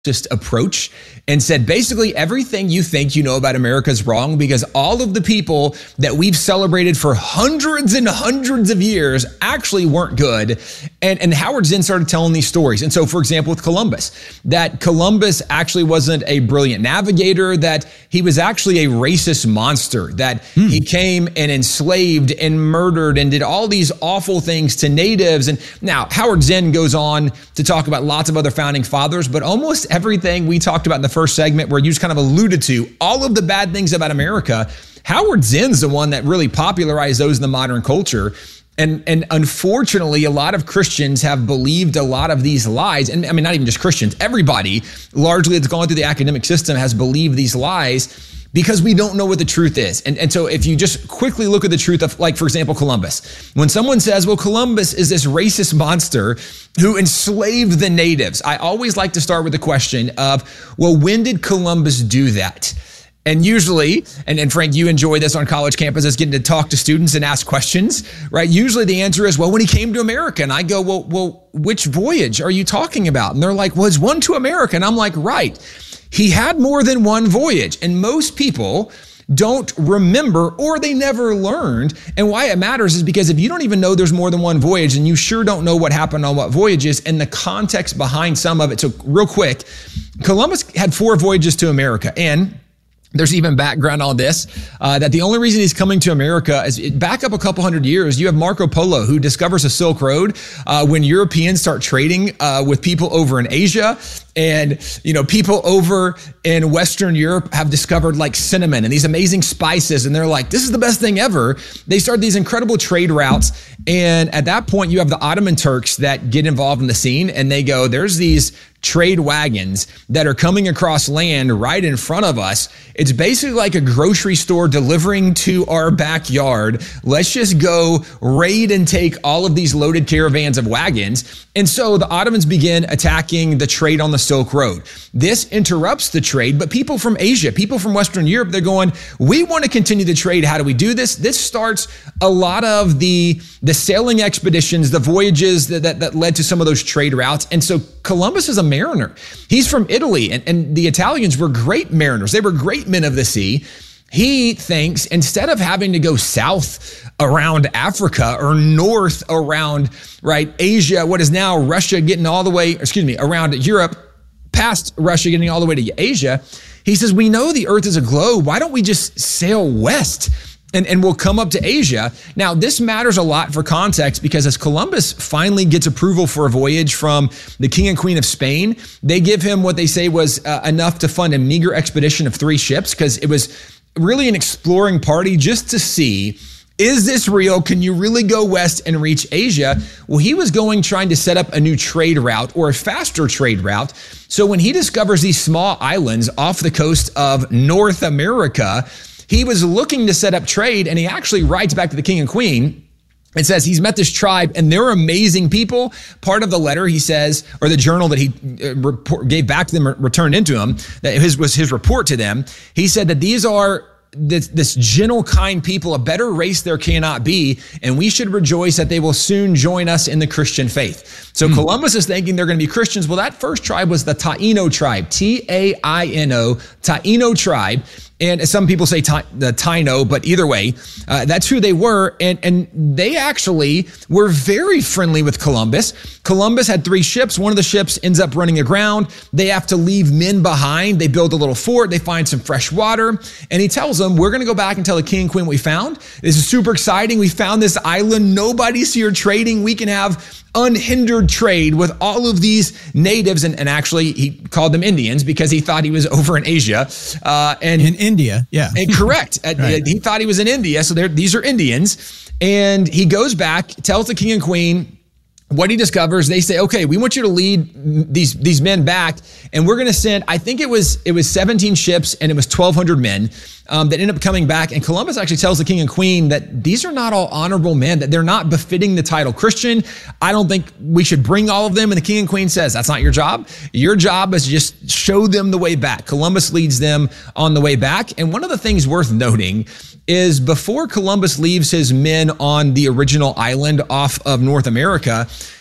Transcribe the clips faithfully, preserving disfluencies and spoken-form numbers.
just approach and said, basically, everything you think you know about America is wrong because all of the people that we've celebrated for hundreds and hundreds of years actually weren't good. And, and Howard Zinn started telling these stories. And so, for example, with Columbus, that Columbus actually wasn't a brilliant navigator, that he was actually a racist monster, that hmm. he came and enslaved and murdered and did all these awful things to natives. And now Howard Zinn goes on to talk about lots of other founding fathers, but almost everything we talked about in the first segment where you just kind of alluded to all of the bad things about America, Howard Zinn's the one that really popularized those in the modern culture. And, and unfortunately, a lot of Christians have believed a lot of these lies. And I mean, not even just Christians, everybody largely that's gone through the academic system has believed these lies because we don't know what the truth is. And, and so if you just quickly look at the truth of, like, for example, Columbus, when someone says, well, Columbus is this racist monster who enslaved the natives, I always like to start with the question of, well, when did Columbus do that? And usually, and, and Frank, you enjoy this on college campuses, getting to talk to students and ask questions, right? Usually the answer is, well, when he came to America. And I go, well, well, which voyage are you talking about? And they're like, well, it's one to America. And I'm like, right. He had more than one voyage. And most people don't remember, or they never learned. And why it matters is because if you don't even know there's more than one voyage, and you sure don't know what happened on what voyages and the context behind some of it. So real quick, Columbus had four voyages to America. And there's even background on this, uh, that the only reason he's coming to America is back up a couple hundred years. You have Marco Polo, who discovers the Silk Road uh, when Europeans start trading uh, with people over in Asia. And, you know, people over in Western Europe have discovered like cinnamon and these amazing spices. And they're like, this is the best thing ever. They start these incredible trade routes. And at that point, you have the Ottoman Turks that get involved in the scene. And they go, there's these trade wagons that are coming across land right in front of us. It's basically like a grocery store delivering to our backyard. Let's just go raid and take all of these loaded caravans of wagons. And so the Ottomans begin attacking the trade on the Silk Road. This interrupts the trade, but people from Asia, people from Western Europe, they're going, we want to continue the trade. How do we do this? This starts a lot of the, the sailing expeditions, the voyages that, that, that led to some of those trade routes. And so Columbus is a mariner. He's from Italy, and, and the Italians were great mariners. They were great men of the sea. He thinks instead of having to go south around Africa or north around, right, Asia, what is now Russia, getting all the way, excuse me, around Europe, past Russia, getting all the way to Asia, he says, we know the earth is a globe. Why don't we just sail west? And, and we'll come up to Asia. Now, this matters a lot for context because as Columbus finally gets approval for a voyage from the King and Queen of Spain, they give him what they say was uh, enough to fund a meager expedition of three ships because it was really an exploring party just to see, is this real? Can you really go west and reach Asia? Well, he was going trying to set up a new trade route or a faster trade route. So when he discovers these small islands off the coast of North America, he was looking to set up trade, and he actually writes back to the King and Queen and says he's met this tribe and they're amazing people. Part of the letter he says, or the journal that he uh, report, gave back to them, returned into him, that his was his report to them. He said that these are this, this gentle, kind people, a better race there cannot be, and we should rejoice that they will soon join us in the Christian faith. So mm. Columbus is thinking they're going to be Christians. Well, that first tribe was the Taino tribe, T A I N O, Taino tribe. And some people say ta- the Taino, but either way, uh, that's who they were. And, and they actually were very friendly with Columbus. Columbus had three ships. One of the ships ends up running aground. They have to leave men behind. They build a little fort. They find some fresh water. And he tells them, we're going to go back and tell the king and queen what we found. This is super exciting. We found this island. Nobody's here trading. We can have unhindered trade with all of these natives. And, and actually, he called them Indians because he thought he was over in Asia. Uh, and in India, yeah. and correct. Right. He thought he was in India. So these are Indians. And he goes back, tells the king and queen what he discovers. They say, okay, we want you to lead these, these men back. And we're going to send, I think it was, it was seventeen ships and it was twelve hundred men um, that end up coming back. And Columbus actually tells the king and queen that these are not all honorable men, that they're not befitting the title Christian. I don't think we should bring all of them. And the king and queen says, that's not your job. Your job is to just show them the way back. Columbus leads them on the way back. And one of the things worth noting is before Columbus leaves his men on the original island off of North America,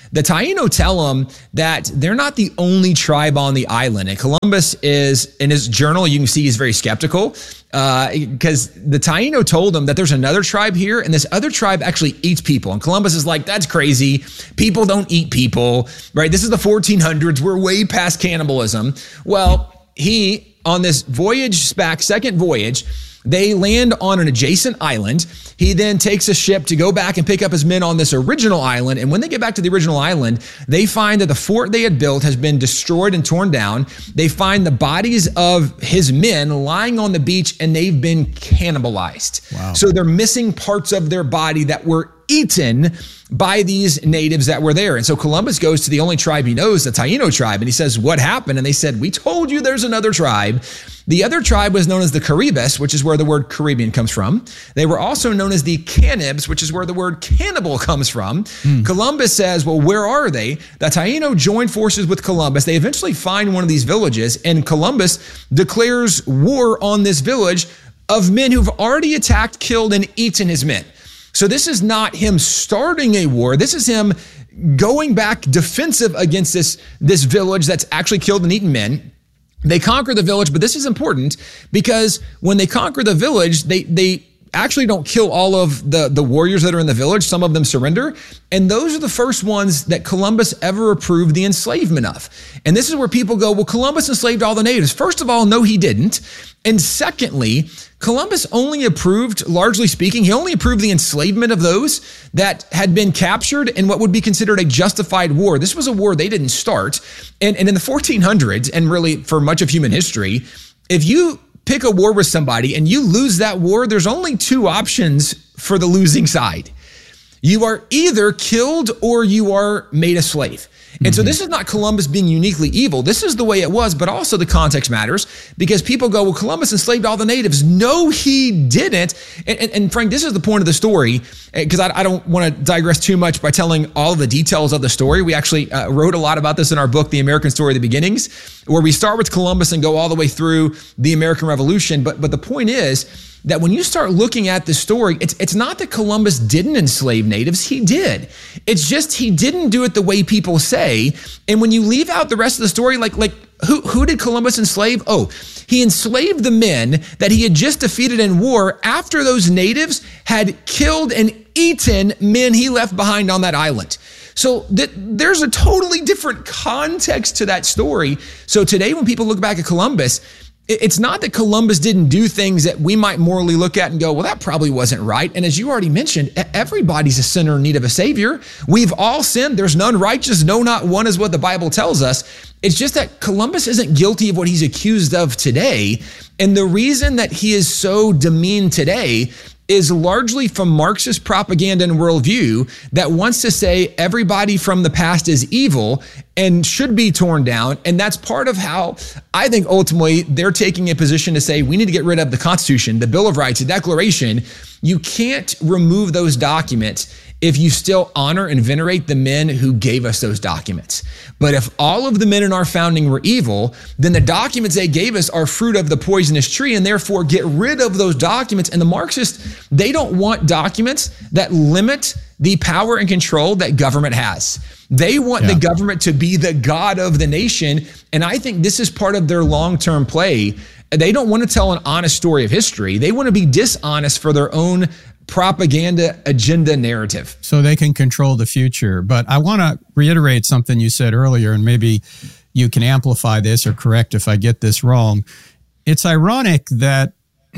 the Taino tell them that they're not the only tribe on the island. And Columbus is, in his journal, you can see he's very skeptical because uh, the Taino told him that there's another tribe here and this other tribe actually eats people. And Columbus is like, that's crazy. People don't eat people, right? This is the fourteen hundreds. We're way past cannibalism. Well, he, on this voyage back, second voyage, they land on an adjacent island. He then takes a ship to go back and pick up his men on this original island. And when they get back to the original island, they find that the fort they had built has been destroyed and torn down. They find the bodies of his men lying on the beach and they've been cannibalized. Wow. So they're missing parts of their body that were eaten by these natives that were there. And so Columbus goes to the only tribe he knows, the Taino tribe, and he says, what happened? And they said, we told you there's another tribe. The other tribe was known as the Caribes, which is where the word Caribbean comes from. They were also known as the Cannibs, which is where the word cannibal comes from. Mm. Columbus says, well, where are they? The Taino joined forces with Columbus. They eventually find one of these villages, and Columbus declares war on this village of men who've already attacked, killed, and eaten his men. So this is not him starting a war. This is him going back defensive against this, this village that's actually killed and eaten men. They conquer the village, but this is important because when they conquer the village, they, they actually don't kill all of the, the warriors that are in the village. Some of them surrender. And those are the first ones that Columbus ever approved the enslavement of. And this is where people go, well, Columbus enslaved all the natives. First of all, no, he didn't. And secondly, Columbus only approved, largely speaking, he only approved the enslavement of those that had been captured in what would be considered a justified war. This was a war they didn't start. And, and in the fourteen hundreds, and really for much of human history, if you pick a war with somebody and you lose that war, there's only two options for the losing side. You are either killed or you are made a slave. And mm-hmm. so this is not Columbus being uniquely evil. This is the way it was, but also the context matters because people go, well, Columbus enslaved all the natives. No, he didn't. And, and, and Frank, this is the point of the story because I, I don't want to digress too much by telling all of the details of the story. We actually uh, wrote a lot about this in our book, The American Story of the Beginnings, where we start with Columbus and go all the way through the American Revolution. But, but the point is, that when you start looking at the story, it's it's not that Columbus didn't enslave natives, he did. It's just he didn't do it the way people say. And when you leave out the rest of the story, like like who who did Columbus enslave? Oh, he enslaved the men that he had just defeated in war after those natives had killed and eaten men he left behind on that island. So th- there's a totally different context to that story. So today when people look back at Columbus, it's not that Columbus didn't do things that we might morally look at and go, well, that probably wasn't right. And as you already mentioned, everybody's a sinner in need of a savior. We've all sinned. There's none righteous. No, not one is what the Bible tells us. It's just that Columbus isn't guilty of what he's accused of today. And the reason that he is so demeaned today is largely from Marxist propaganda and worldview that wants to say everybody from the past is evil and should be torn down. And that's part of how I think ultimately they're taking a position to say we need to get rid of the Constitution, the Bill of Rights, the Declaration. You can't remove those documents if you still honor and venerate the men who gave us those documents. But if all of the men in our founding were evil, then the documents they gave us are fruit of the poisonous tree, and therefore get rid of those documents. And the Marxists, they don't want documents that limit the power and control that government has. They want yeah. the government to be the God of the nation. And I think this is part of their long-term play. They don't want to tell an honest story of history. They want to be dishonest for their own propaganda agenda narrative. So they can control the future. But I want to reiterate something you said earlier, and maybe you can amplify this or correct if I get this wrong. It's ironic that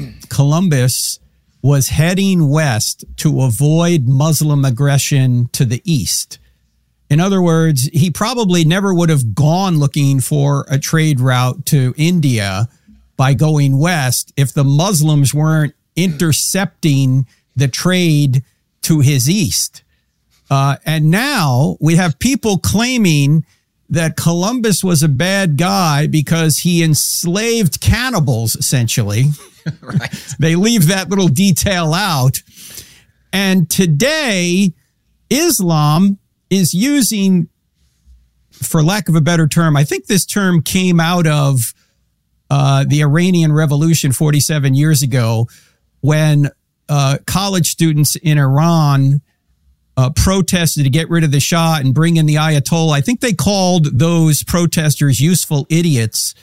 Columbus was heading west to avoid Muslim aggression to the east. In other words, he probably never would have gone looking for a trade route to India by going west if the Muslims weren't intercepting the trade to his east. Uh, and now we have people claiming that Columbus was a bad guy because he enslaved cannibals, essentially. Right. They leave that little detail out. And today, Islam is using, for lack of a better term, I think this term came out of uh, the Iranian Revolution forty-seven years ago, when uh, college students in Iran uh, protested to get rid of the Shah and bring in the Ayatollah. I think they called those protesters useful idiots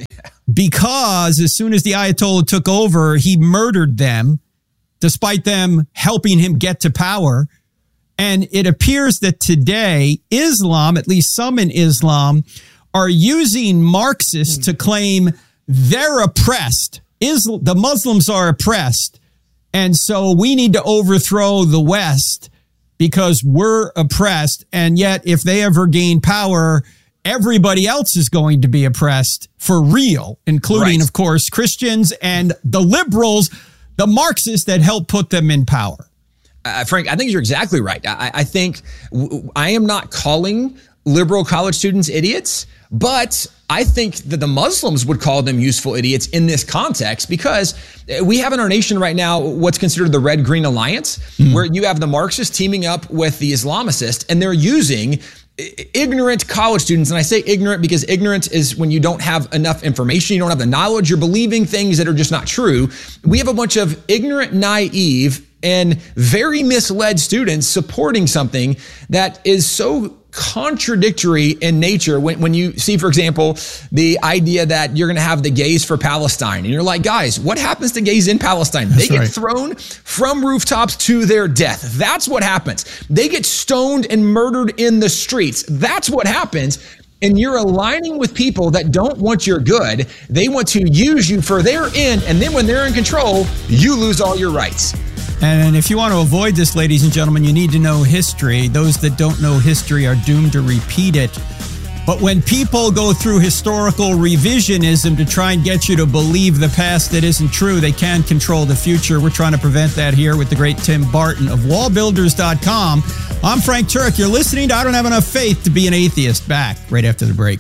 because as soon as the Ayatollah took over, he murdered them, despite them helping him get to power. And it appears that today, Islam, at least some in Islam, are using Marxists to claim they're oppressed. Islam, the Muslims are oppressed. And so we need to overthrow the West because we're oppressed. And yet, if they ever gain power, everybody else is going to be oppressed for real, including, right. of course, Christians and the liberals, the Marxists that help put them in power. Uh, Frank, I think you're exactly right. I, I think w- I am not calling liberal college students idiots, but I think that the Muslims would call them useful idiots in this context because we have in our nation right now what's considered the Red-Green Alliance, mm. where you have the Marxists teaming up with the Islamicists, and they're using ignorant college students. And I say ignorant because ignorance is when you don't have enough information, you don't have the knowledge, you're believing things that are just not true. We have a bunch of ignorant, naive, and very misled students supporting something that is so contradictory in nature. When, when you see, for example, the idea that you're going to have the gays for Palestine, and you're like, guys, what happens to gays in Palestine? That's they get right. thrown from rooftops to their death. That's what happens. They get stoned and murdered in the streets. That's what happens. And you're aligning with people that don't want your good. They want to use you for their end. And then when they're in control, you lose all your rights. And if you want to avoid this, ladies and gentlemen, you need to know history. Those that don't know history are doomed to repeat it. But when people go through historical revisionism to try and get you to believe the past that isn't true, they can control the future. We're trying to prevent that here with the great Tim Barton of wall builders dot com. I'm Frank Turek. You're listening to I Don't Have Enough Faith to Be an Atheist. Back right after the break.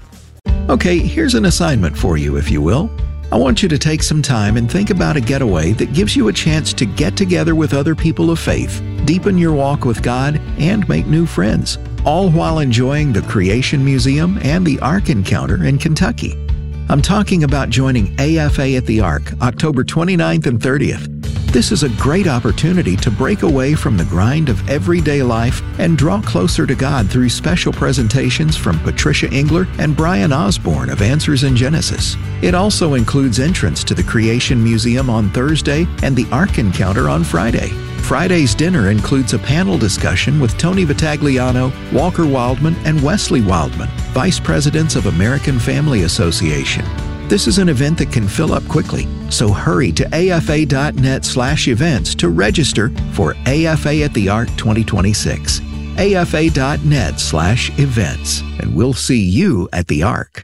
Okay, here's an assignment for you, if you will. I want you to take some time and think about a getaway that gives you a chance to get together with other people of faith, deepen your walk with God, and make new friends, all while enjoying the Creation Museum and the Ark Encounter in Kentucky. I'm talking about joining A F A at the Ark, October twenty-ninth and thirtieth. This is a great opportunity to break away from the grind of everyday life and draw closer to God through special presentations from Patricia Engler and Brian Osborne of Answers in Genesis. It also includes entrance to the Creation Museum on Thursday and the Ark Encounter on Friday. Friday's dinner includes a panel discussion with Tony Vitagliano, Walker Wildman, and Wesley Wildman, Vice Presidents of American Family Association. This is an event that can fill up quickly, so hurry to afa.net slash events to register for A F A at the Ark twenty twenty-six. afa.net slash events, and we'll see you at the Ark.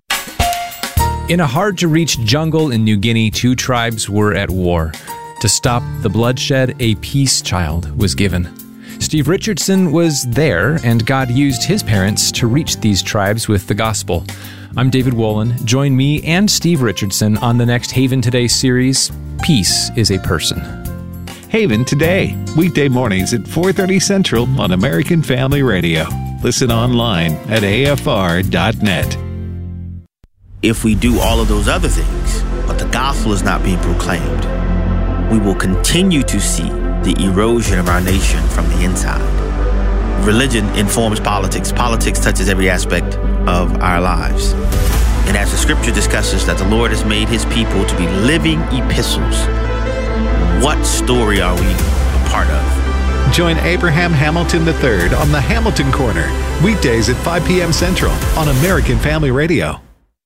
In a hard-to-reach jungle in New Guinea, two tribes were at war. To stop the bloodshed, a peace child was given. Steve Richardson was there, and God used his parents to reach these tribes with the gospel. I'm David Wolin. Join me and Steve Richardson on the next Haven Today series, Peace is a Person. Haven Today, weekday mornings at four thirty Central on American Family Radio. Listen online at A F R dot net. If we do all of those other things, but the gospel is not being proclaimed, we will continue to see the erosion of our nation from the inside. Religion informs politics. Politics touches every aspect of our lives. And as the scripture discusses that the Lord has made his people to be living epistles, what story are we a part of? Join Abraham Hamilton the third on the Hamilton Corner, weekdays at five p.m. Central on American Family Radio.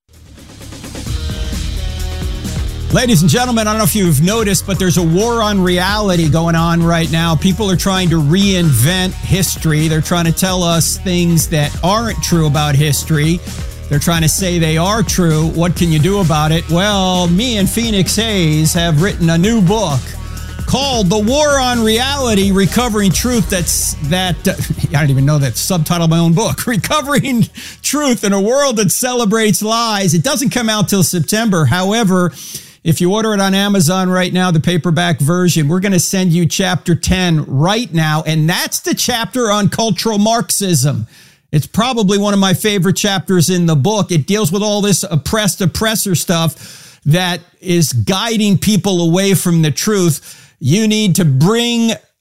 Ladies and gentlemen, I don't know if you've noticed, but there's a war on reality going on right now. People are trying to reinvent history. They're trying to tell us things that aren't true about history. They're trying to say they are true. What can you do about it? Well, me and Phoenix Hayes have written a new book called The War on Reality, Recovering Truth. That's that, uh, I don't even know that subtitle of my own book, Recovering Truth in a World That Celebrates Lies. It doesn't come out till September. However, if you order it on Amazon right now, the paperback version, we're going to send you chapter ten right now. And that's the chapter on cultural Marxism. It's probably one of my favorite chapters in the book. It deals with all this oppressed oppressor stuff that is guiding people away from the truth. You need to bring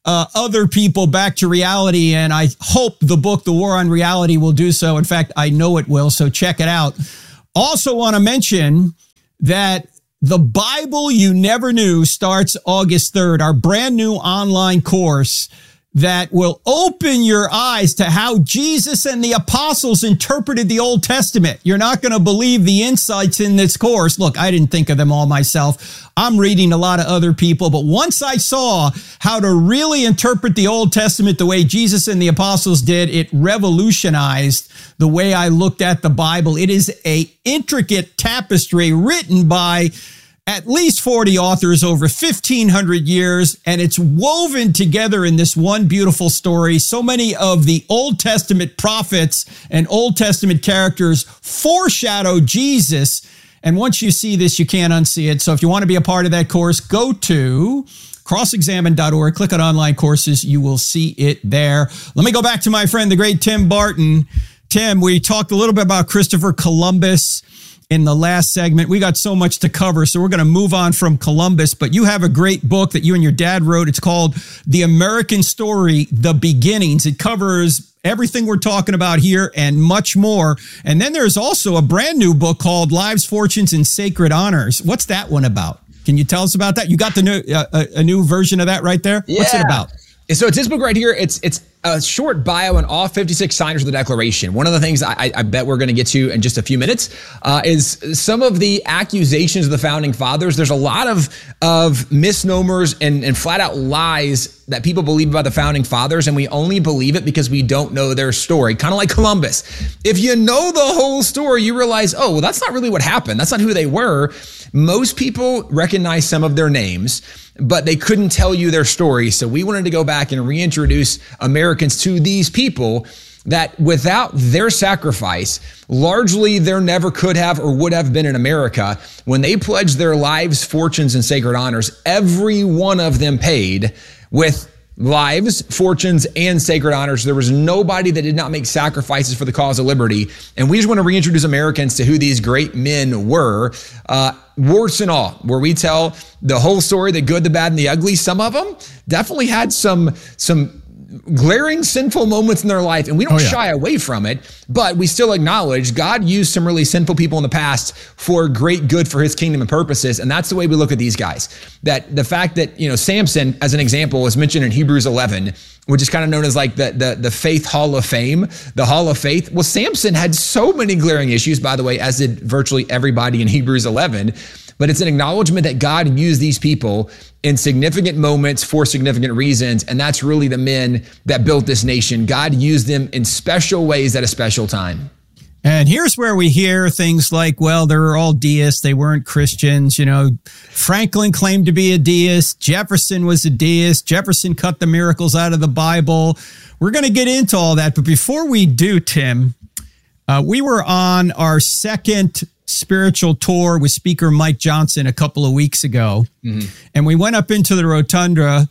uh, other people back to reality. And I hope the book, The War on Reality, will do so. In fact, I know it will. So check it out. Also want to mention that The Bible You Never Knew starts August third, our brand new online course that will open your eyes to how Jesus and the apostles interpreted the Old Testament. You're not going to believe the insights in this course. Look, I didn't think of them all myself. I'm reading a lot of other people, but once I saw how to really interpret the Old Testament the way Jesus and the apostles did, it revolutionized the way I looked at the Bible. It is a intricate tapestry written by at least forty authors over fifteen hundred years, and it's woven together in this one beautiful story. So many of the Old Testament prophets and Old Testament characters foreshadow Jesus. And once you see this, you can't unsee it. So if you want to be a part of that course, go to cross examine dot org, click on online courses. You will see it there. Let me go back to my friend, the great Tim Barton. Tim, we talked a little bit about Christopher Columbus in the last segment. We got so much to cover, so we're going to move on from Columbus, but you have a great book that you and your dad wrote. It's called The American Story, The Beginnings. It covers everything we're talking about here and much more. And then there's also a brand new book called Lives, Fortunes, and Sacred Honors. What's that one about? Can you tell us about that? You got the new uh, a, a new version of that right there? Yeah. What's it about? So it's this book right here. It's it's a short bio on all fifty-six signers of the Declaration. One of the things I, I bet we're going to get to in just a few minutes uh, is some of the accusations of the Founding Fathers. There's a lot of of misnomers and, and flat out lies that people believe about the Founding Fathers, and we only believe it because we don't know their story. Kind of like Columbus. If you know the whole story, you realize, oh, well, that's not really what happened. That's not who they were. Most people recognize some of their names, but they couldn't tell you their story. So we wanted to go back and reintroduce Americans to these people that without their sacrifice, largely there never could have or would have been in America. When they pledged their lives, fortunes, and sacred honors, every one of them paid with lives, fortunes, and sacred honors. There was nobody that did not make sacrifices for the cause of liberty. And we just want to reintroduce Americans to who these great men were, uh, warts and all, where we tell the whole story, the good, the bad, and the ugly. Some of them definitely had some, some glaring sinful moments in their life, and we don't oh, yeah. shy away from it, but we still acknowledge God used some really sinful people in the past for great good for his kingdom and purposes. And that's the way we look at these guys. That the fact that, you know, Samson, as an example, was mentioned in Hebrews eleven, which is kind of known as like the, the, the faith hall of fame, the hall of faith. Well, Samson had so many glaring issues, by the way, as did virtually everybody in Hebrews eleven. But it's an acknowledgement that God used these people in significant moments for significant reasons. And that's really the men that built this nation. God used them in special ways at a special time. And here's where we hear things like, well, they were all deists. They weren't Christians. You know, Franklin claimed to be a deist. Jefferson was a deist. Jefferson cut the miracles out of the Bible. We're going to get into all that. But before we do, Tim, uh, we were on our second spiritual tour with Speaker Mike Johnson a couple of weeks ago. Mm-hmm. And we went up into the rotunda,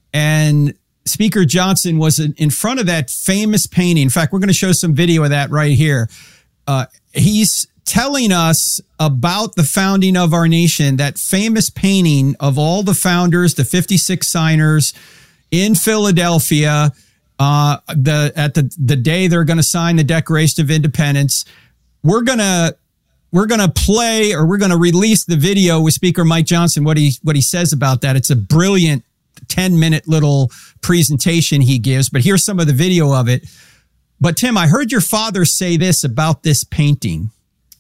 and Speaker Johnson was in front of that famous painting. In fact, we're going to show some video of that right here. Uh, he's telling us about the founding of our nation, that famous painting of all the founders, the fifty-six signers in Philadelphia, uh, the at the, the day they're going to sign the Declaration of Independence. We're going to We're going to play, or we're going to release the video with Speaker Mike Johnson, what he what he says about that. It's a brilliant ten-minute little presentation he gives, but here's some of the video of it. But Tim, I heard your father say this about this painting,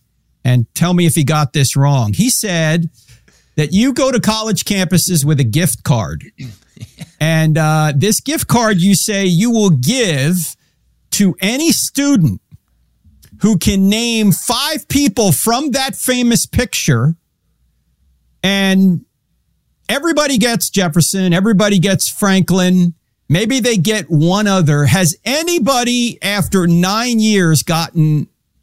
and tell me if he got this wrong. He said that you go to college campuses with a gift card, and uh, this gift card you say you will give to any student who can name five people from that famous picture, and everybody gets Jefferson, everybody gets Franklin, maybe they get one other. Has anybody after nine years gotten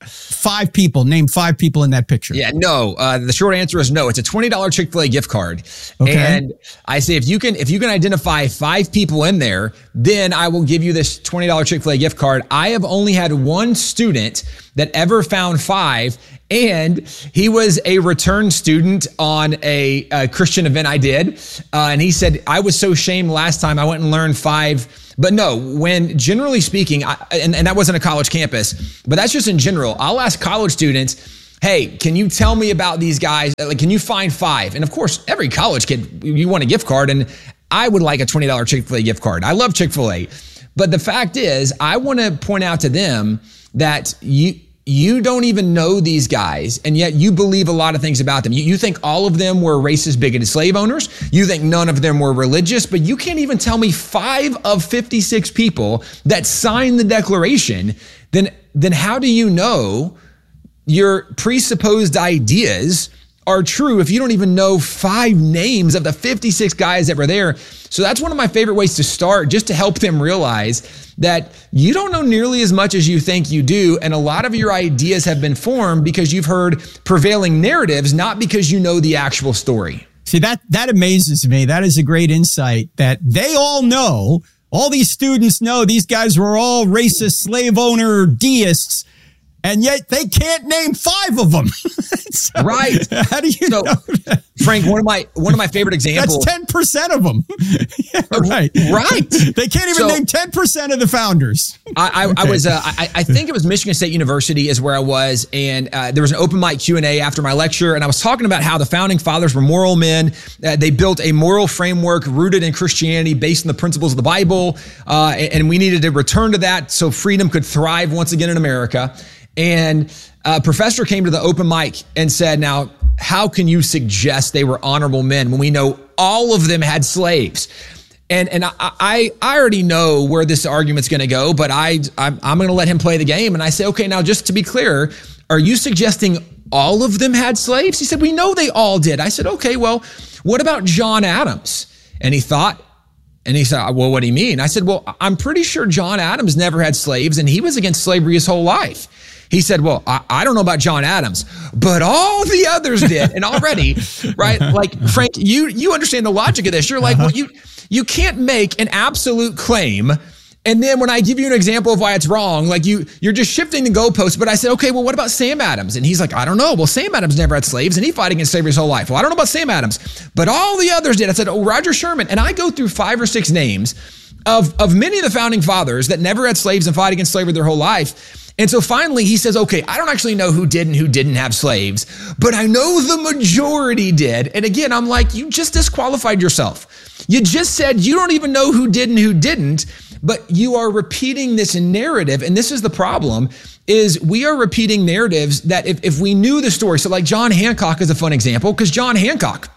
five people. Name five people in that picture. Yeah, no. Uh, the short answer is no. It's a twenty dollars Chick-fil-A gift card. Okay. And I say if you can if you can identify five people in there, then I will give you this twenty dollars Chick-fil-A gift card. I have only had one student that ever found five, and he was a return student on a, a Christian event I did. Uh, and he said, I was so shamed last time I went and learned five. But no, when generally speaking, I, and, and that wasn't a college campus, but that's just in general. I'll ask college students, hey, can you tell me about these guys? Like, can you find five? And of course, every college kid, you want a gift card, and I would like a twenty dollars Chick-fil-A gift card. I love Chick-fil-A. But the fact is, I want to point out to them that you, you don't even know these guys, and yet you believe a lot of things about them. You, you think all of them were racist, bigoted slave owners. You think none of them were religious, but you can't even tell me five of fifty-six people that signed the Declaration. Then, then how do you know your presupposed ideas are true if you don't even know five names of the fifty-six guys that were there? So that's one of my favorite ways to start, just to help them realize that you don't know nearly as much as you think you do. And a lot of your ideas have been formed because you've heard prevailing narratives, not because you know the actual story. See, that, that amazes me. That is a great insight that they all know. All these students know these guys were all racist, slave owner deists, and yet they can't name five of them. So, right. How do you so, know that? Frank, one of my one of my favorite examples. That's ten percent of them. Yeah, right. Right. They can't even so, name ten percent of the founders. I, I, okay. I was, uh, I, I think it was Michigan State University is where I was, and uh, there was an open mic Q and A after my lecture, and I was talking about how the founding fathers were moral men. Uh, they built a moral framework rooted in Christianity based on the principles of the Bible, uh, and, and we needed to return to that so freedom could thrive once again in America. And a professor came to the open mic and said, now, how can you suggest they were honorable men when we know all of them had slaves? And and I I, I already know where this argument's going to go, but I I'm, I'm going to let him play the game. And I say, okay, now just to be clear, are you suggesting all of them had slaves? He said, we know they all did. I said, okay, well, what about John Adams? And he thought, and he said, well, what do you mean? I said, well, I'm pretty sure John Adams never had slaves, and he was against slavery his whole life. He said, well, I, I don't know about John Adams, but all the others did. And already, right, like, Frank, you you understand the logic of this. You're like, well, you you can't make an absolute claim, and then when I give you an example of why it's wrong, like you, you're just shifting the goalposts. But I said, okay, well, what about Sam Adams? And he's like, I don't know. Well, Sam Adams never had slaves, and he fought against slavery his whole life. Well, I don't know about Sam Adams, but all the others did. I said, oh, Roger Sherman. And I go through five or six names of, of many of the founding fathers that never had slaves and fought against slavery their whole life. And so finally he says, okay, I don't actually know who did and who didn't have slaves, but I know the majority did. And again, I'm like, you just disqualified yourself. You just said you don't even know who did and who didn't, but you are repeating this narrative. And this is the problem, is we are repeating narratives that if, if we knew the story, so like John Hancock is a fun example, because John Hancock,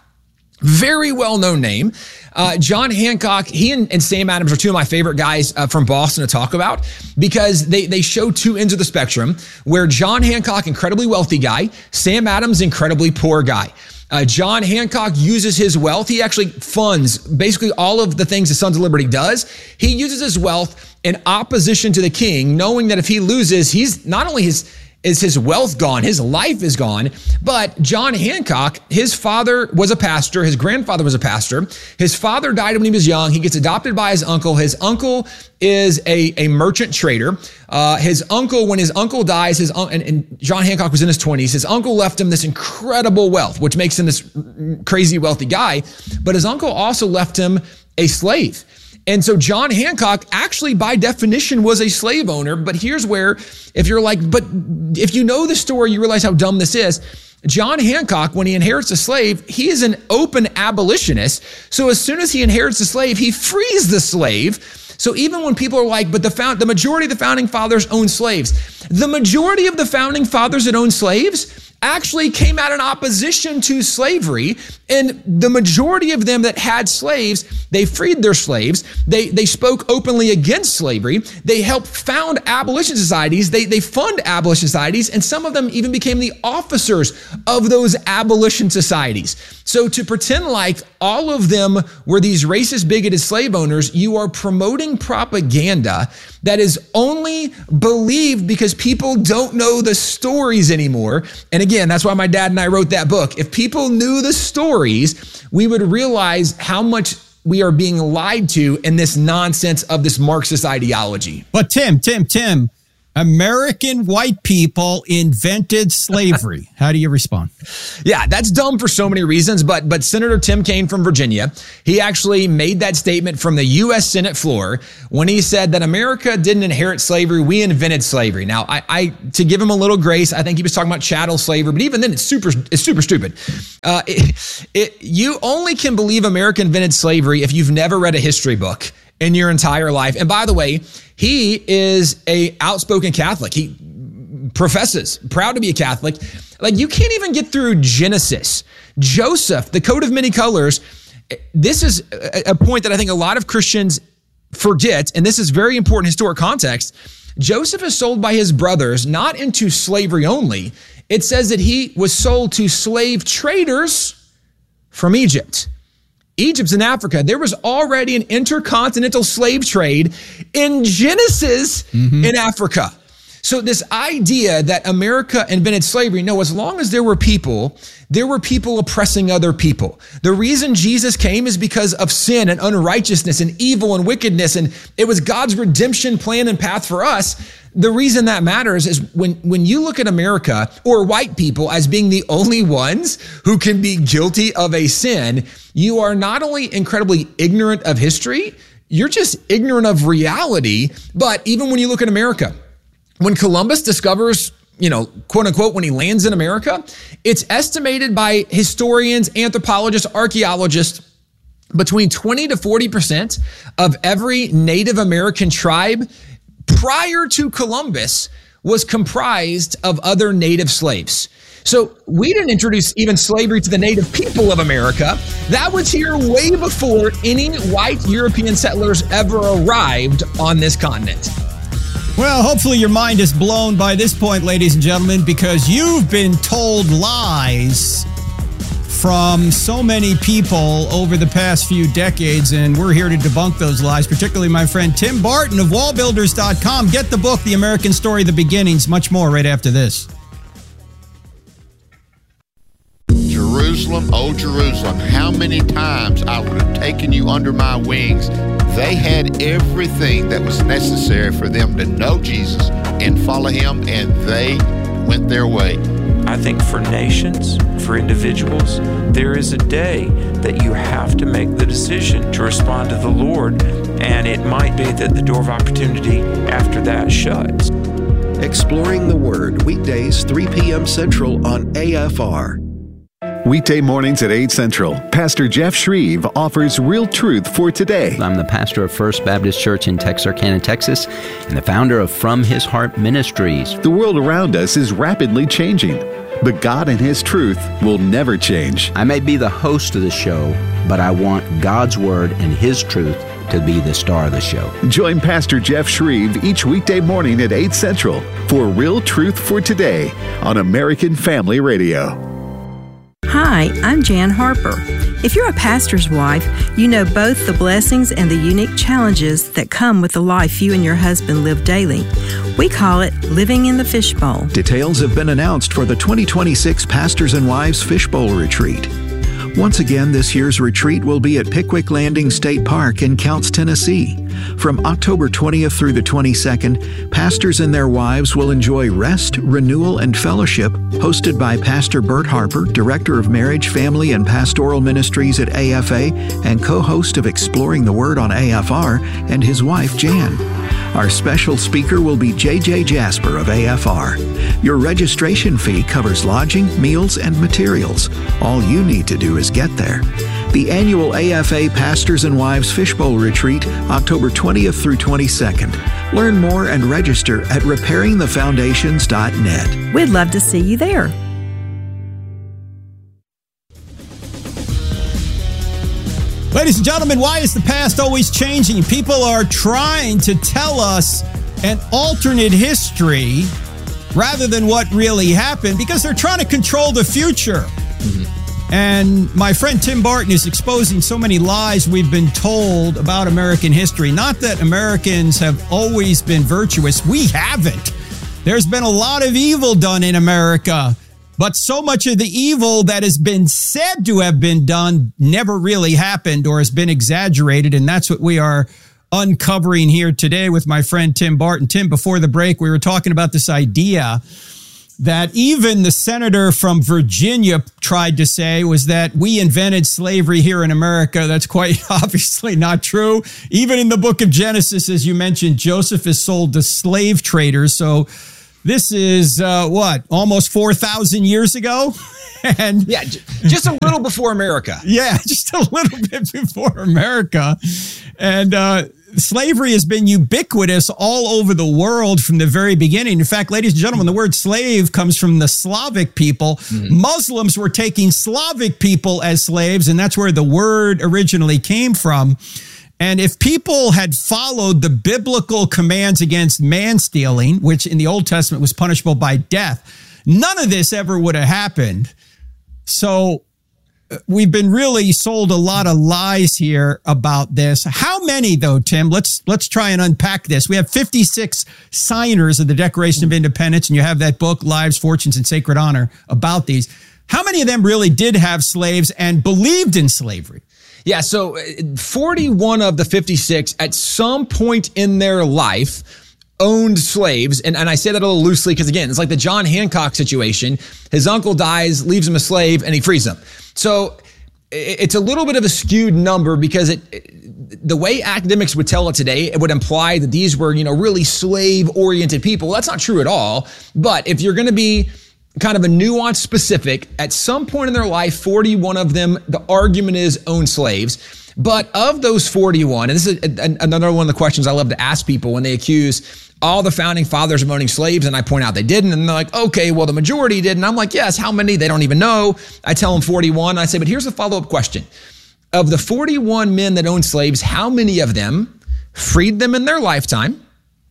very well-known name. Uh, John Hancock, he and, and Sam Adams are two of my favorite guys uh, from Boston to talk about, because they, they show two ends of the spectrum, where John Hancock, incredibly wealthy guy, Sam Adams, incredibly poor guy. Uh, John Hancock uses his wealth. He actually funds basically all of the things the Sons of Liberty does. He uses his wealth in opposition to the king, knowing that if he loses, he's not only his is his wealth gone, his life is gone. But John Hancock, his father was a pastor, his grandfather was a pastor. His father died when he was young. He gets adopted by his uncle. His uncle is a, a merchant trader. Uh, his uncle, when his uncle dies, his un- and, and John Hancock was in his twenties, his uncle left him this incredible wealth, which makes him this crazy wealthy guy. But his uncle also left him a slave. And so John Hancock actually by definition was a slave owner. But here's where, if you're like, but if you know the story, you realize how dumb this is. John Hancock, when he inherits a slave, he is an open abolitionist. So as soon as he inherits a slave, he frees the slave. So even when people are like, but the found, the majority of the founding fathers owned slaves, the majority of the founding fathers that owned slaves actually came out in opposition to slavery. And the majority of them that had slaves, they freed their slaves. They they spoke openly against slavery. They helped found abolition societies. They, they fund abolition societies. And some of them even became the officers of those abolition societies. So to pretend like all of them were these racist, bigoted slave owners, you are promoting propaganda that is only believed because people don't know the stories anymore. And again, that's why my dad and I wrote that book. If people knew the stories, we would realize how much we are being lied to in this nonsense of this Marxist ideology. But Tim, Tim, Tim, American white people invented slavery. How do you respond? Yeah, that's dumb for so many reasons, but but Senator Tim Kaine from Virginia, he actually made that statement from the U S Senate floor when he said that America didn't inherit slavery, we invented slavery. Now, I, I to give him a little grace, I think he was talking about chattel slavery, but even then, it's super it's super stupid. Uh, it, it, you only can believe America invented slavery if you've never read a history book in your entire life. And by the way, he is a outspoken Catholic. He professes, proud to be a Catholic. Like, you can't even get through Genesis. Joseph, the coat of many colors. This is a point that I think a lot of Christians forget, and this is very important historic context. Joseph is sold by his brothers, not into slavery only. It says that he was sold to slave traders from Egypt. Egypt's in Africa. There was already an intercontinental slave trade in Genesis mm-hmm. in Africa. So this idea that America invented slavery, no, as long as there were people, there were people oppressing other people. The reason Jesus came is because of sin and unrighteousness and evil and wickedness, and it was God's redemption plan and path for us. The reason that matters is when, when you look at America or white people as being the only ones who can be guilty of a sin, you are not only incredibly ignorant of history, you're just ignorant of reality. But even when you look at America, when Columbus discovers, you know, quote unquote, when he lands in America, it's estimated by historians, anthropologists, archaeologists, between twenty to forty percent of every Native American tribe prior to Columbus was comprised of other native slaves. So we didn't introduce even slavery to the native people of America. That was here way before any white European settlers ever arrived on this continent. Well, hopefully your mind is blown by this point, ladies and gentlemen, because you've been told lies from so many people over the past few decades, and we're here to debunk those lies, particularly my friend Tim Barton of wall builders dot com. Get the book, The American Story, The Beginnings, much more right after this. Jerusalem, oh Jerusalem, how many times I would have taken you under my wings. They had everything that was necessary for them to know Jesus and follow him, and they went their way. I think for nations, for individuals, there is a day that you have to make the decision to respond to the Lord, and it might be that the door of opportunity after that shuts. Exploring the Word, weekdays, three p.m. Central on A F R. Weekday mornings at eight Central, Pastor Jeff Shreve offers real truth for today. I'm the pastor of First Baptist Church in Texarkana, Texas, and the founder of From His Heart Ministries. The world around us is rapidly changing, but God and His truth will never change. I may be the host of the show, but I want God's Word and His truth to be the star of the show. Join Pastor Jeff Shreve each weekday morning at eight Central for Real Truth for Today on American Family Radio. Hi, I'm Jan Harper. If you're a pastor's wife, you know both the blessings and the unique challenges that come with the life you and your husband live daily. We call it living in the fishbowl. Details have been announced for the twenty twenty-six Pastors and Wives Fishbowl Retreat. Once again, this year's retreat will be at Pickwick Landing State Park in Counce, Tennessee. From October twentieth through the twenty-second, pastors and their wives will enjoy rest, renewal, and fellowship, hosted by Pastor Bert Harper, Director of Marriage, Family, and Pastoral Ministries at A F A and co-host of Exploring the Word on A F R, and his wife, Jan. Our special speaker will be J J Jasper of A F R. Your registration fee covers lodging, meals, and materials. All you need to do is get there. The annual A F A Pastors and Wives Fishbowl Retreat, October twentieth through twenty-second. Learn more and register at repairing the foundations dot net. We'd love to see you there. Ladies and gentlemen, why is the past always changing? People are trying to tell us an alternate history rather than what really happened because they're trying to control the future. Mm-hmm. And my friend Tim Barton is exposing so many lies we've been told about American history. Not that Americans have always been virtuous. We haven't. There's been a lot of evil done in America, but so much of the evil that has been said to have been done never really happened or has been exaggerated. And that's what we are uncovering here today with my friend Tim Barton. Tim, before the break, we were talking about this idea that even the senator from Virginia tried to say was that we invented slavery here in America. That's quite obviously not true. Even in the book of Genesis, as you mentioned, Joseph is sold to slave traders. So this is, uh, what, almost four thousand years ago? And yeah, just a little before America. Yeah, just a little bit before America. And uh, slavery has been ubiquitous all over the world from the very beginning. In fact, ladies and gentlemen, the word slave comes from the Slavic people. Mm-hmm. Muslims were taking Slavic people as slaves, and that's where the word originally came from. And if people had followed the biblical commands against man stealing, which in the Old Testament was punishable by death, none of this ever would have happened. So we've been really sold a lot of lies here about this. How many, though, Tim? Let's let's try and unpack this. We have fifty-six signers of the Declaration of Independence, and you have that book, Lives, Fortunes, and Sacred Honor, about these. How many of them really did have slaves and believed in slavery? Yeah, so forty-one of the fifty-six at some point in their life owned slaves. And, and I say that a little loosely because, again, it's like the John Hancock situation. His uncle dies, leaves him a slave, and he frees him. So it's a little bit of a skewed number because it, it the way academics would tell it today, it would imply that these were, you know, really slave-oriented people. Well, that's not true at all. But if you're going to be kind of a nuanced specific, at some point in their life, forty-one of them, the argument is own slaves. But of those forty-one, and this is another one of the questions I love to ask people when they accuse all the founding fathers of owning slaves, and I point out they didn't, and they're like, okay, well, the majority did. And I'm like, yes, how many? They don't even know. I tell them forty-one. I say, but here's the follow-up question. Of the forty-one men that owned slaves, how many of them freed them in their lifetime?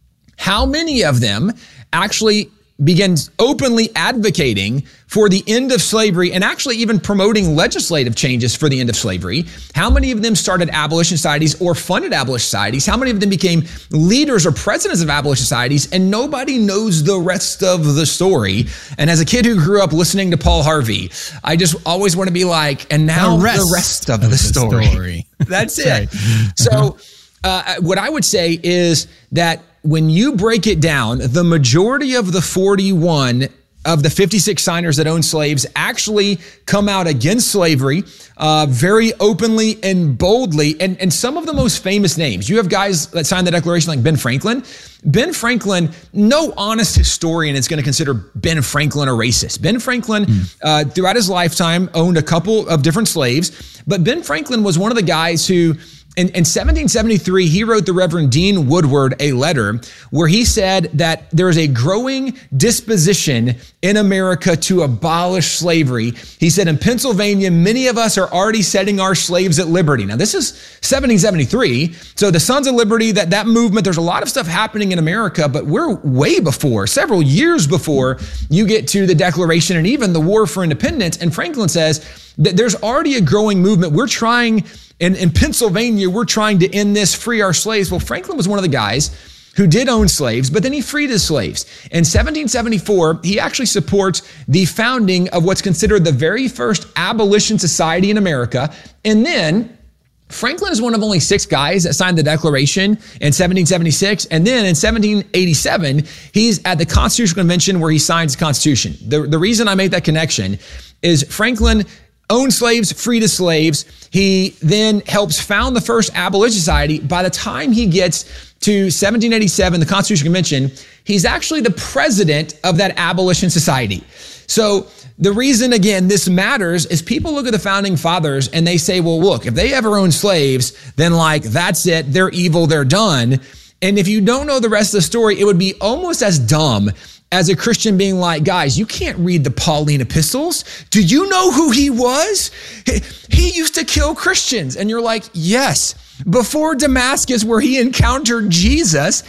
How many of them actually began openly advocating for the end of slavery and actually even promoting legislative changes for the end of slavery? How many of them started abolition societies or funded abolition societies? How many of them became leaders or presidents of abolition societies? And nobody knows the rest of the story. And as a kid who grew up listening to Paul Harvey, I just always want to be like, and now the rest, the rest of, of the story. story. That's it. Right. So uh, what I would say is that when you break it down, the majority of the forty-one of the fifty-six signers that own slaves actually come out against slavery uh, very openly and boldly. And, and some of the most famous names, you have guys that signed the Declaration like Ben Franklin. Ben Franklin, no honest historian is going to consider Ben Franklin a racist. Ben Franklin, mm. uh, throughout his lifetime, owned a couple of different slaves. But Ben Franklin was one of the guys who, In, in seventeen seventy-three, he wrote the Reverend Dean Woodward a letter where he said that there is a growing disposition in America to abolish slavery. He said, in Pennsylvania, many of us are already setting our slaves at liberty. Now, this is seventeen seventy-three. So the Sons of Liberty, that, that movement, there's a lot of stuff happening in America, but we're way before, several years before you get to the Declaration and even the War for Independence. And Franklin says that there's already a growing movement. We're trying In, in Pennsylvania, we're trying to end this, free our slaves. Well, Franklin was one of the guys who did own slaves, but then he freed his slaves. In seventeen seventy-four, he actually supports the founding of what's considered the very first abolition society in America. And then Franklin is one of only six guys that signed the Declaration in seventeen seventy-six. And then in seventeen eighty-seven, he's at the Constitutional Convention where he signs the Constitution. The, the reason I make that connection is Franklin owned slaves, freed his slaves. He then helps found the first abolition society. By the time he gets to seventeen eighty-seven, the Constitutional Convention, he's actually the president of that abolition society. So the reason, again, this matters is people look at the founding fathers and they say, well, look, if they ever owned slaves, then like, that's it. They're evil. They're done. And if you don't know the rest of the story, it would be almost as dumb as a Christian being like, guys, you can't read the Pauline epistles. Do you know who he was? He, he used to kill Christians. And you're like, yes, before Damascus, where he encountered Jesus,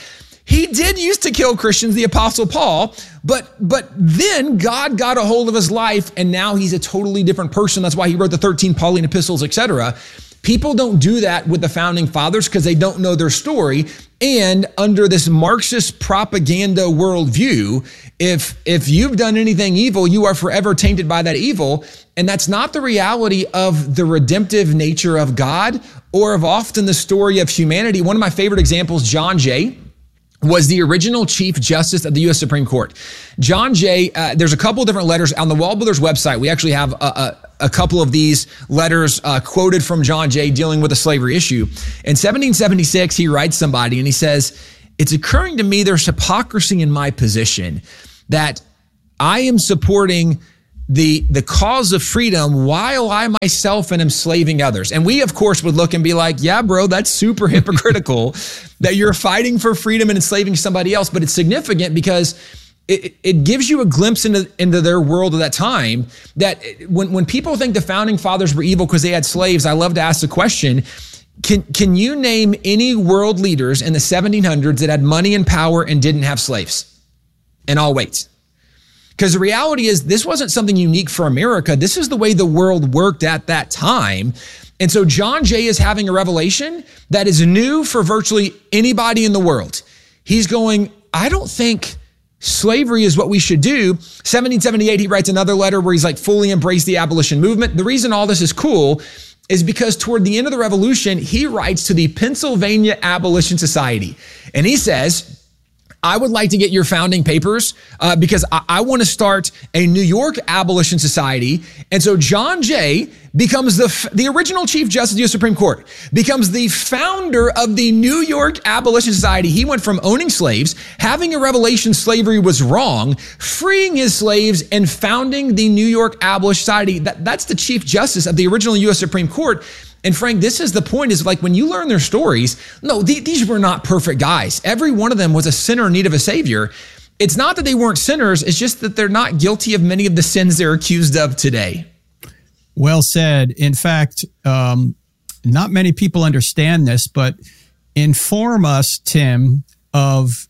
He did used to kill Christians, the Apostle Paul, but but then God got a hold of his life, and now he's a totally different person. That's why he wrote the thirteen Pauline epistles, et cetera. People don't do that with the founding fathers because they don't know their story. And under this Marxist propaganda worldview, if if you've done anything evil, you are forever tainted by that evil. And that's not the reality of the redemptive nature of God or of often the story of humanity. One of my favorite examples, John Jay, was the original Chief Justice of the U S Supreme Court. John Jay, uh, there's a couple of different letters on the Wall Builders website. We actually have a, a, a couple of these letters uh, quoted from John Jay dealing with the slavery issue. In seventeen seventy-six, he writes somebody and he says, "It's occurring to me there's hypocrisy in my position that I am supporting the the cause of freedom while I myself am enslaving others." And we, of course, would look and be like, yeah, bro, that's super hypocritical that you're fighting for freedom and enslaving somebody else. But it's significant because it, it gives you a glimpse into, into their world at that time, that when, when people think the founding fathers were evil because they had slaves, I love to ask the question, can, can you name any world leaders in the seventeen hundreds that had money and power and didn't have slaves? And I'll wait. Because the reality is this wasn't something unique for America. This is the way the world worked at that time. And so John Jay is having a revelation that is new for virtually anybody in the world. He's going, I don't think slavery is what we should do. seventeen seventy-eight, he writes another letter where he's like fully embraced the abolition movement. The reason all this is cool is because toward the end of the revolution, he writes to the Pennsylvania Abolition Society. And he says, I would like to get your founding papers uh, because I, I want to start a New York Abolition Society. And so John Jay becomes the the original Chief Justice of the U S Supreme Court, becomes the founder of the New York Abolition Society. He went from owning slaves, having a revelation slavery was wrong, freeing his slaves, and founding the New York Abolition Society. That, that's the Chief Justice of the original U S Supreme Court. And Frank, this is the point, is like when you learn their stories, no, th- these were not perfect guys. Every one of them was a sinner in need of a savior. It's not that they weren't sinners. It's just that they're not guilty of many of the sins they're accused of today. Well said. In fact, um, not many people understand this, but inform us, Tim, of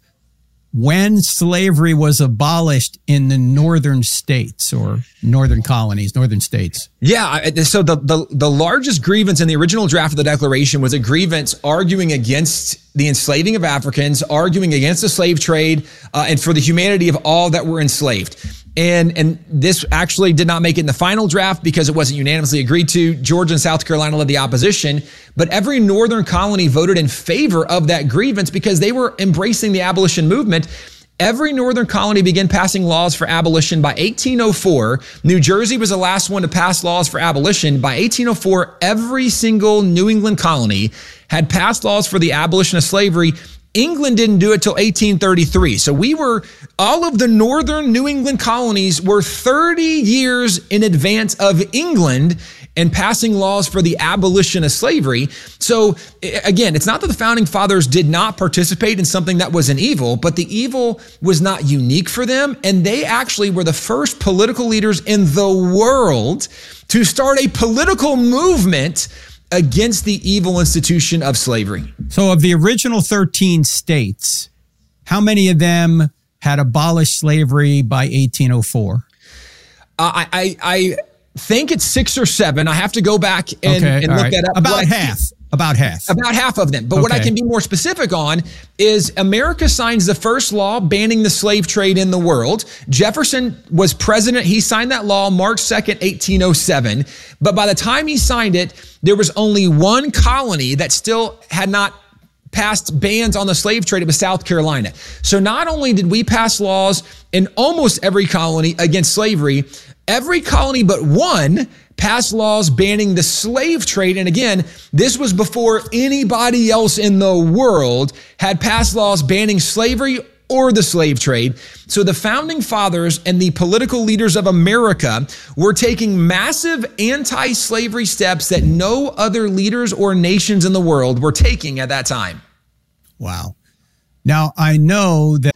when slavery was abolished in the northern states or northern colonies, northern states. Yeah. So the, the, the largest grievance in the original draft of the Declaration was a grievance arguing against the enslaving of Africans, arguing against the slave trade, uh, and for the humanity of all that were enslaved. And and this actually did not make it in the final draft because it wasn't unanimously agreed to. Georgia and South Carolina led the opposition, but every northern colony voted in favor of that grievance because they were embracing the abolition movement. Every northern colony began passing laws for abolition by eighteen oh four. New Jersey was the last one to pass laws for abolition. By eighteen oh four, every single New England colony had passed laws for the abolition of slavery. England didn't do it till eighteen thirty-three. So we were, all of the northern New England colonies were thirty years in advance of England and passing laws for the abolition of slavery. So again, it's not that the founding fathers did not participate in something that was an evil, but the evil was not unique for them. And they actually were the first political leaders in the world to start a political movement against the evil institution of slavery. So of the original thirteen states, how many of them had abolished slavery by eighteen oh four? Uh, I, I I think it's six or seven. I have to go back and, okay, and look right. that up. About what half. About half. About half of them. But okay. What I can be more specific on is America signs the first law banning the slave trade in the world. Jefferson was president. He signed that law March second, eighteen oh seven. But by the time he signed it, there was only one colony that still had not passed bans on the slave trade. It was South Carolina. So not only did we pass laws in almost every colony against slavery, every colony but one passed laws banning the slave trade. And again, this was before anybody else in the world had passed laws banning slavery or the slave trade. So the founding fathers and the political leaders of America were taking massive anti-slavery steps that no other leaders or nations in the world were taking at that time. Wow. Now, I know that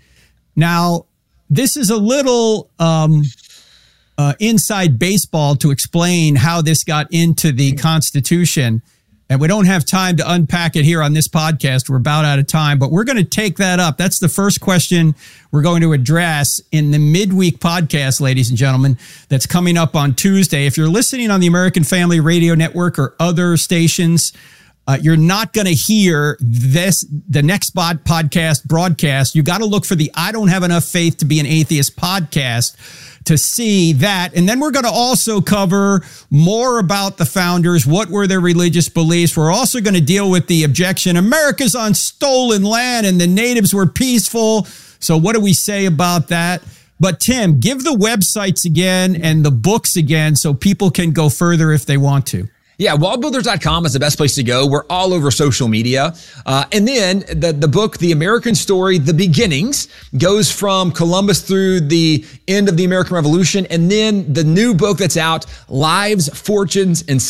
now this is a little um, uh, inside baseball to explain how this got into the Constitution. And we don't have time to unpack it here on this podcast. We're about out of time, but we're going to take that up. That's the first question we're going to address in the midweek podcast, ladies and gentlemen, that's coming up on Tuesday. If you're listening on the American Family Radio Network or other stations, uh, you're not going to hear this, the next pod podcast broadcast. You got to look for the I Don't Have Enough Faith to Be an Atheist podcast to see that. And then we're going to also cover more about the founders. What were their religious beliefs? We're also going to deal with the objection, America's on stolen land and the natives were peaceful. So what do we say about that? But Tim, give the websites again and the books again so people can go further if they want to. Yeah, wall builders dot com is the best place to go. We're all over social media. Uh, and then the, the book, The American Story, The Beginnings, goes from Columbus through the end of the American Revolution. And then the new book that's out, Lives, Fortunes, and